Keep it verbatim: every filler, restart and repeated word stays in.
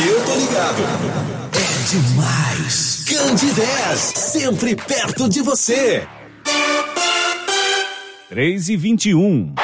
Eu tô ligado. É demais. Candidez, sempre perto de você. três e vinte e um.